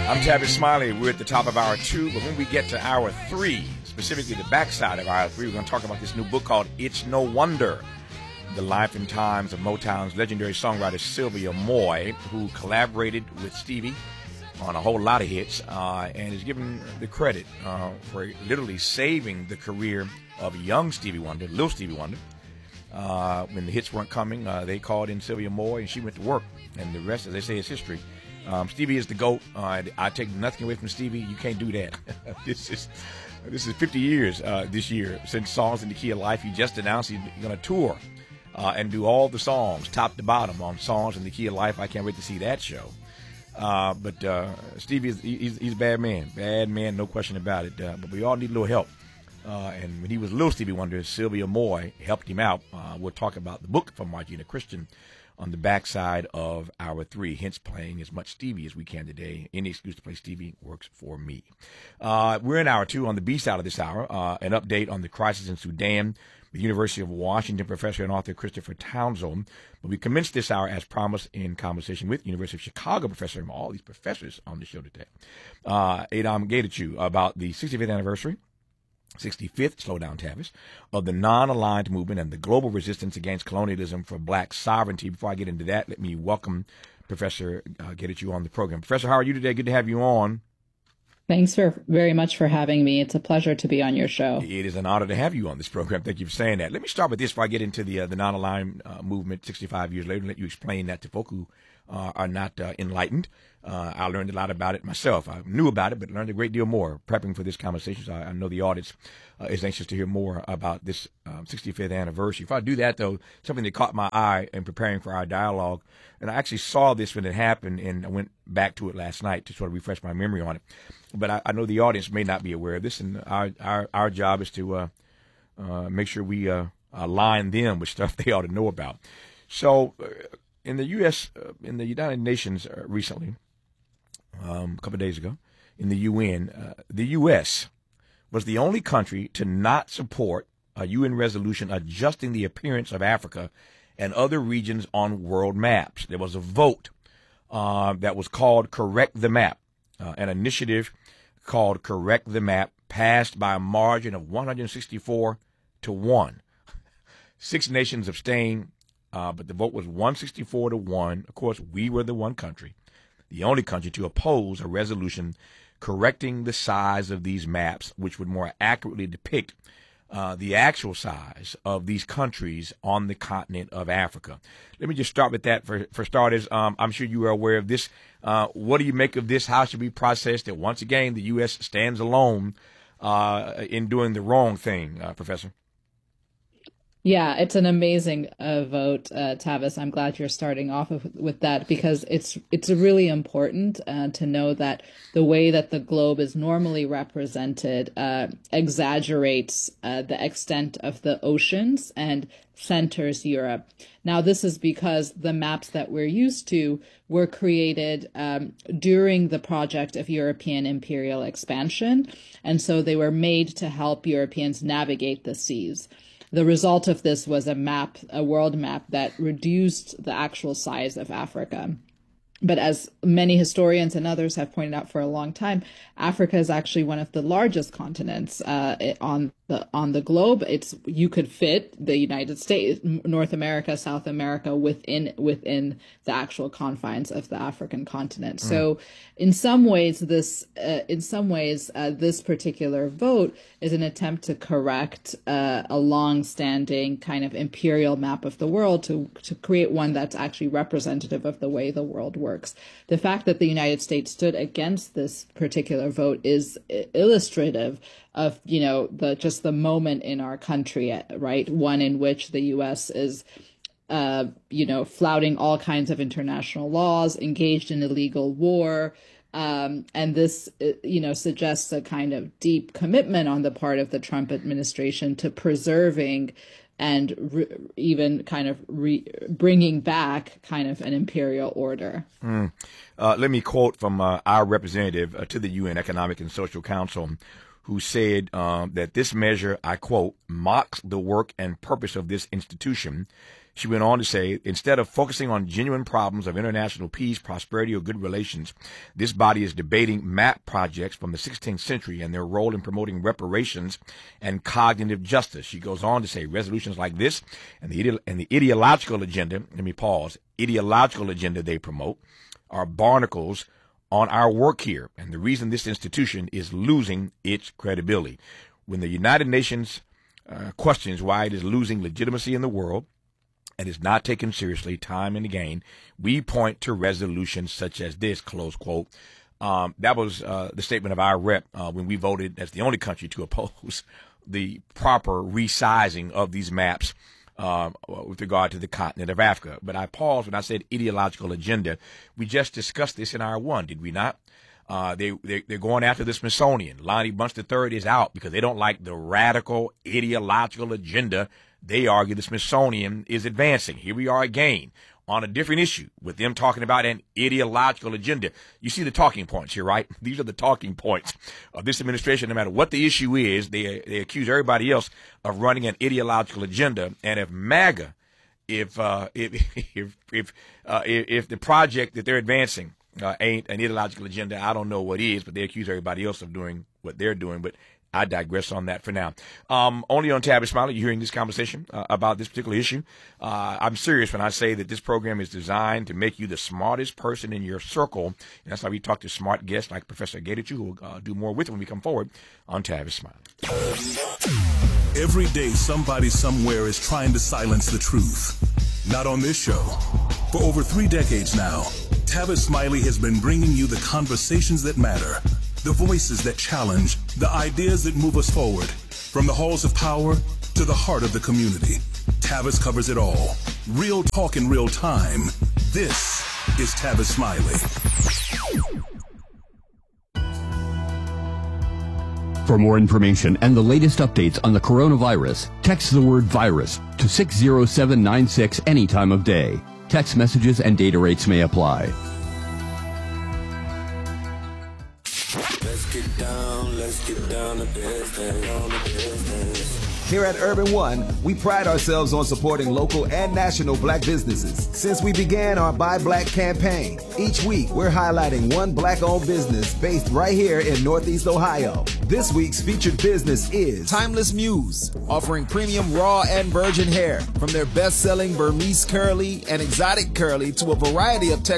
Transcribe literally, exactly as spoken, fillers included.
I'm Tavis Smiley. We're at the top of hour two, but when we get to hour three, specifically the backside of hour three, we're going to talk about this new book called It's No Wonder, The Life and Times of Motown's legendary songwriter Sylvia Moy, who collaborated with Stevie on a whole lot of hits uh, and is given the credit uh, for literally saving the career of young Stevie Wonder, little Stevie Wonder. Uh, when the hits weren't coming, uh, they called in Sylvia Moy, and she went to work, and the rest, as they say, is history. Um, Stevie is the GOAT. Uh, I take nothing away from Stevie. You can't do that. this is this is fifty years uh, this year since Songs in the Key of Life. He just announced he's going to tour uh, and do all the songs, top to bottom, on Songs in the Key of Life. I can't wait to see that show. Uh, but uh, Stevie, is he's, he's a bad man. Bad man, no question about it. Uh, but we all need a little help. Uh, and when he was little Stevie Wonder, Sylvia Moy helped him out. Uh, we'll talk about the book from Margina Christian on the backside of hour three, hence playing as much Stevie as we can today. Any excuse to play Stevie works for me. Uh, we're in hour two. On the B side of this hour, uh, an update on the crisis in Sudan with University of Washington professor and author Christopher Townsend. But we commenced this hour, as promised, in conversation with University of Chicago professor, and all these professors on the show today, uh, Adam Getachew, about the sixty-fifth anniversary sixty-fifth, slow down Tavis, of the non-aligned movement and the global resistance against colonialism for black sovereignty. Before I get into that, let me welcome Professor uh, Getachew on the program. Professor, how are you today? Good to have you on. Thanks for very much for having me. It's a pleasure to be on your show. It is an honor to have you on this program. Thank you for saying that. Let me start with this before I get into the uh, the non-aligned uh, movement sixty-five years later and let you explain that to folk who uh, are not uh, enlightened. Uh, I learned a lot about it myself. I knew about it, but learned a great deal more prepping for this conversation. So I, I know the audience uh, is anxious to hear more about this um, sixty-fifth anniversary. If I do that, though, something that caught my eye in preparing for our dialogue, and I actually saw this when it happened, and I went back to it last night to sort of refresh my memory on it. But I, I know the audience may not be aware of this, and our our, our job is to uh, uh, make sure we uh, align them with stuff they ought to know about. So uh, in the U S, uh, in the United Nations uh, recently, Um, a couple of days ago, in the U N, uh, the U S was the only country to not support a U N resolution adjusting the appearance of Africa and other regions on world maps. There was a vote uh, that was called Correct the Map, uh, an initiative called Correct the Map, passed by a margin of one hundred sixty-four to one. Six nations abstained, uh, but the vote was one hundred sixty-four to one. Of course, we were the one country, the only country to oppose a resolution correcting the size of these maps, which would more accurately depict uh, the actual size of these countries on the continent of Africa. Let me just start with that for, for starters. Um, I'm sure you are aware of this. Uh, what do you make of this? How should we process that? Once again, the U S stands alone uh, in doing the wrong thing, uh, Professor. Yeah, it's an amazing uh, vote, uh, Tavis. I'm glad you're starting off with, with that because it's it's really important uh, to know that the way that the globe is normally represented uh, exaggerates uh, the extent of the oceans and centers Europe. Now, this is because the maps that we're used to were created um, during the project of European imperial expansion, and so they were made to help Europeans navigate the seas. The result of this was a map, a world map that reduced the actual size of Africa. But as many historians and others have pointed out for a long time, Africa is actually one of the largest continents uh, on the on the globe. It's you could fit the United States, North America, South America within within the actual confines of the African continent. Mm. So, in some ways, this uh, in some ways uh, this particular vote is an attempt to correct uh, a long-standing kind of imperial map of the world to to create one that's actually representative of the way the world works. The fact that the United States stood against this particular vote is illustrative of, you know, the just the moment in our country, right? One in which the U S is, uh, you know, flouting all kinds of international laws, engaged in illegal war. Um, and this, you know, suggests a kind of deep commitment on the part of the Trump administration to preserving and re- even kind of re- bringing back kind of an imperial order. Mm. Uh, let me quote from uh, our representative uh, to the U N Economic and Social Council, who said um, that this measure, I quote, mocks the work and purpose of this institution, She went on to say, instead of focusing on genuine problems of international peace, prosperity, or good relations, this body is debating map projects from the sixteenth century and their role in promoting reparations and cognitive justice. She goes on to say resolutions like this and the, ide- and the ideological agenda, let me pause, ideological agenda they promote are barnacles on our work here, and the reason this institution is losing its credibility. When the United Nations uh, questions why it is losing legitimacy in the world, and is not taken seriously time and again, we point to resolutions such as this, close quote. Um, that was uh, the statement of our rep uh, when we voted as the only country to oppose the proper resizing of these maps uh, with regard to the continent of Africa. But I paused when I said ideological agenda. We just discussed this in our one, did we not? Uh, they, they, they're going after the Smithsonian. Lonnie Bunch the third is out because they don't like the radical ideological agenda they argue the Smithsonian is advancing. Here we are again on a different issue with them talking about an ideological agenda. You see the talking points here, right? These are the talking points of this administration. No matter what the issue is, they they accuse everybody else of running an ideological agenda. And if MAGA, if uh, if if if, uh, if the project that they're advancing uh, ain't an ideological agenda, I don't know what is. But they accuse everybody else of doing what they're doing. But I digress on that for now. Um, only on Tavis Smiley, you're hearing this conversation uh, about this particular issue. Uh, I'm serious when I say that this program is designed to make you the smartest person in your circle. And that's why we talk to smart guests like Professor Gadichu, who will uh, do more with it when we come forward on Tavis Smiley. Every day, somebody somewhere is trying to silence the truth. Not on this show. For over three decades now, Tavis Smiley has been bringing you the conversations that matter, the voices that challenge, the ideas that move us forward. From the halls of power to the heart of the community, Tavis covers it all. Real talk in real time. This is Tavis Smiley. For more information and the latest updates on the coronavirus, text the word virus to six zero seven nine six any time of day. Text messages and data rates may apply. Let's get down, let's get down to business, down to business. Here at Urban One, we pride ourselves on supporting local and national black businesses. Since we began our Buy Black campaign, each week we're highlighting one black-owned business based right here in Northeast Ohio. This week's featured business is Timeless Muse, offering premium raw and virgin hair, from their best-selling Burmese curly and exotic curly to a variety of textures